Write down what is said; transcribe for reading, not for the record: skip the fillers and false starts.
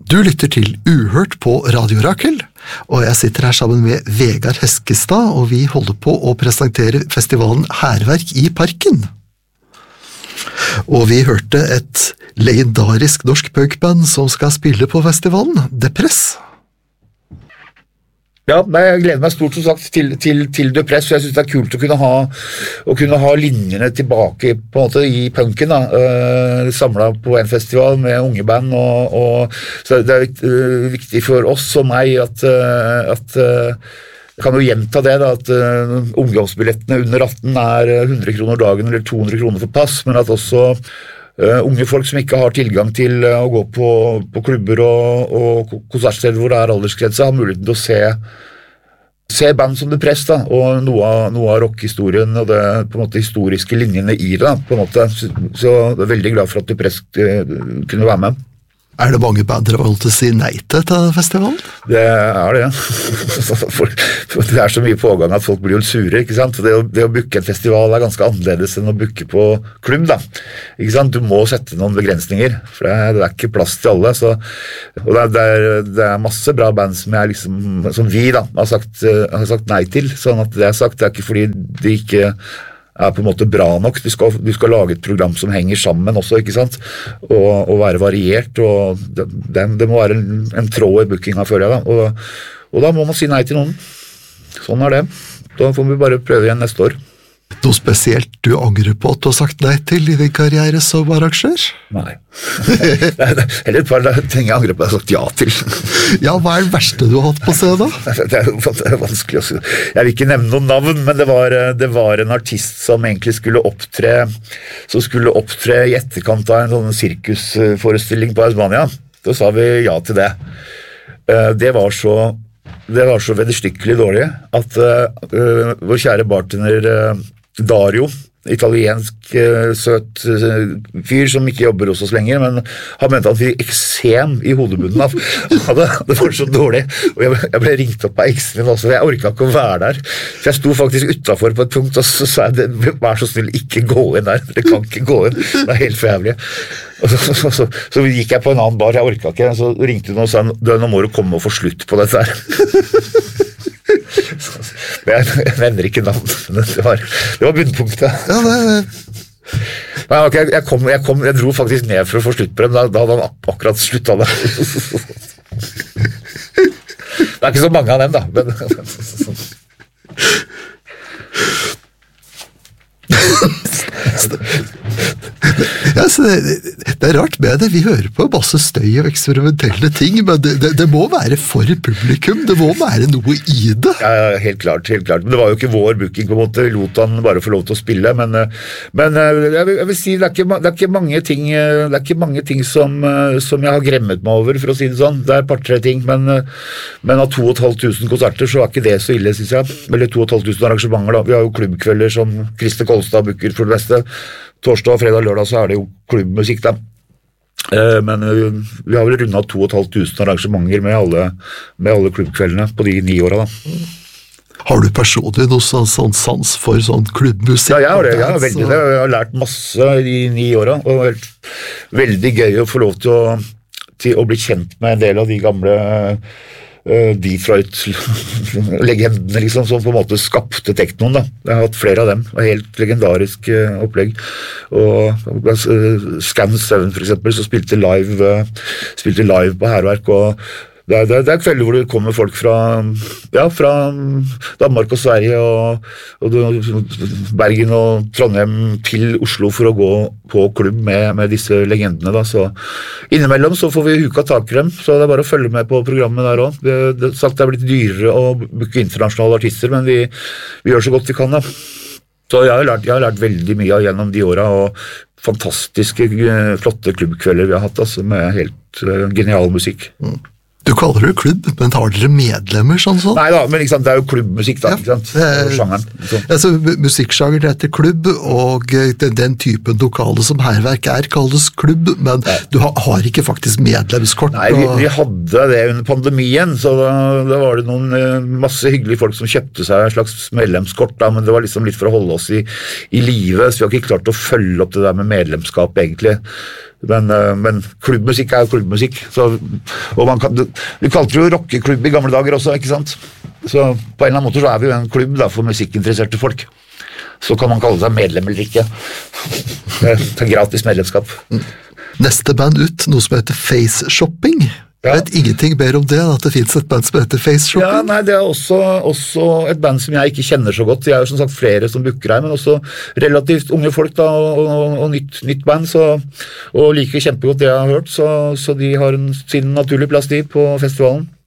Du lytter til Uhørt på Radio Rakel, og jeg sitter her sammen med Vegard Heskestad, og vi holder på å presentere festivalen Hærverk i Parken. Og vi hørte et legendarisk norsk punkband som skal spille på festivalen, Depress. Ja, jeg gleder meg stort som sagt til Depress, og jeg synes det er kult å kunne ha linjene tilbake på en måte i punken da, samlet på en festival med unge band, og så det er viktig for oss og meg at jeg kan jo gjenta det da, at ungdomsbillettene under 18 er 100 kroner dagen eller 200 kroner for pass, men at også unge folk som ikke har tilgang til å gå på klubber og konsertsteder hvor det er aldersgrense, har muligheten til å se band som Depress da, og noe av rockhistorien og det på en måte historiske linjene i det da, på en måte. Så jeg er veldig glad for at Depress kunne være med. Er det mange band dere valgte å si nei til festivalen? Det er det. For det er så mye pågang at folk blir jo sure, ikke sant? Det å booke en festival er ganske annerledes enn å booke på klubb, da. Ikke sant? Du må sette noen begrensninger, for det er ikke plass til alle. Og det er masse bra band som vi da, har sagt nei til, sånn at det er sagt, det er ikke fordi de ikke er på en måte bra nok. Du skal lage et program som henger sammen også, ikke sant? Og være variert, og det må være en tråd i bookinga, føler jeg da. Og da må man si nei til noen. Sånn er det. Da får vi bare prøve igjen neste år. Noe spesielt du angrer på at du har sagt nei til i din karriere som arrangør? Nei. Eller et par ting jeg angrer på at jeg har sagt ja til. Ja, hva er det verste du har hatt på scenen? Det er vanskelig å si. Jeg vil ikke nevne noen navn, men det var en artist som egentlig skulle opptre i etterkant av en sånn sirkusforestilling på Austrania. Da sa vi ja til det. Det var så vederstykkelig dårlig at vår kjære bartender Dario, italiensk søt fyr som ikke jobber hos oss lenger, men han mente at vi eksem i hodebunnen av det var så dårlig, og jeg ble ringt opp av eksen min også, jeg orket ikke å være der, så jeg sto faktisk utenfor på et punkt, og så sa jeg, vær så snill, ikke gå inn der, dere kan ikke gå inn, det er helt for jævlig. Og så gikk jeg på en annen bar, jeg orket ikke, så ringte hun og sa, nå må du komme og få slutt på dette her. Jeg nevner ikke navn, men det var bunnpunktet. Ja, jeg dro faktisk ned for å få slutt på dem, da hadde han akkurat sluttet det. Det er ikke så mange av dem da, men ja, det er rart med det. Vi hører på masse støy og eksperimentelle ting, men det må være for publikum, det må være noe i det. Ja, helt klart. Men det var jo ikke vår booking på en måte, vi lot han bare få lov til å spille, men jeg vil si, det er ikke mange ting som jeg har gremmet meg over, for å si det sånn. Det er et par-tre ting, men av 2500 konserter så er ikke det så ille, synes jeg. Eller 2500 arrangementer da. Vi har jo klubbkvelder som Christer Kolstad booker for det beste. Torsdag, fredag, lørdag så er det jo klubbmusikk da. Men vi har vel rundet 2500 arrangementer med alle klubbkveldene på de 9 årene da. Har du personlig noe sånn sans for sånn klubbmusikk? Ja, jeg har veldig det. Jeg har lært masse i 9 årene, og veldig gøy å få lov til å bli kjent med en del av de gamle Detroit-legendene liksom, som på en måte skapte teknoen da. Jeg har hatt flere av dem, og helt legendarisk opplegg, og Scans 7 for eksempel, så spilte live på Hærverk, og det er kvelder hvor det kommer folk fra Danmark og Sverige og Bergen og Trondheim til Oslo for å gå på klubb med disse legendene da, så innimellom så får vi huka tak i dem, så det er bare å følge med på programmet der også. Det er blitt dyrere å booke internasjonale artister, men vi gjør så godt vi kan da. Så jeg har lært veldig mye gjennom de årene, og fantastiske, flotte klubbkvelder vi har hatt, altså, med helt genial musikk. Du kaller det klubb, men har dere medlemmer sånn? Nei da, men det er jo klubbmusikk da, ikke sant? Sjangeren. Altså, musikksjanger heter klubb, og den typen lokale som Hærverk kalles klubb, men du har ikke faktisk medlemskort? Nei, vi hadde det under pandemien, så da var det masse hyggelige folk som kjøpte seg en slags medlemskort, da, men det var liksom litt for å holde oss i livet, så vi har ikke klart å følge opp det der med medlemskap egentlig. Men klubbmusikk jo klubbmusikk. Så, og vi kalte det jo rockeklubb i gamle dager også, ikke sant? Så på en eller annen måte så vi jo en klubb da, for musikkinteresserte folk. Så kan man kalle seg medlem eller ikke. Det gratis medlemskap. Neste band ut, noe som heter Face Shopping. Jeg vet ingenting mer om det, at det finnes et band som heter Face Shopping. Ja, nei, det også et band som jeg ikke kjenner så godt. Jeg jo som sagt flere som booker her, men også relativt unge folk da, og nytt band, og liker kjempegodt det jeg har hørt, så de har sin naturlige plass på festivalen.